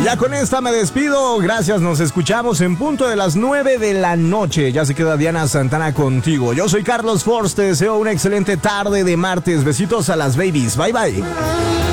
Ya con esta me despido. Gracias, nos escuchamos en punto de las 9 de la noche. Ya se queda Diana Santana contigo. Yo soy Carlos Force, te deseo una excelente tarde de martes. Besitos a las babies. Bye, bye.